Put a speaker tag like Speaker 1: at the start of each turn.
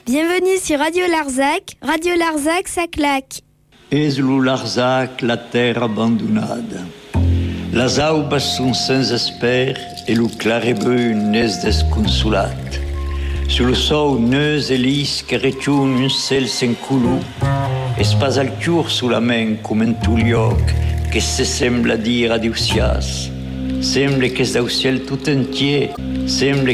Speaker 1: Bienvenue sur Radio Larzac. Radio Larzac, ça claque.
Speaker 2: És lo Larzac, la terre abandonnada. Las aubes sont sans esper et lo clarebeu n'és desconsolat. Sur le sol neus et lis que rechun un cel sen color, es pas al cur sous la main comme en tout lloc que se sembla dire adeusias. Sembla que és del ciel tout entier, sembla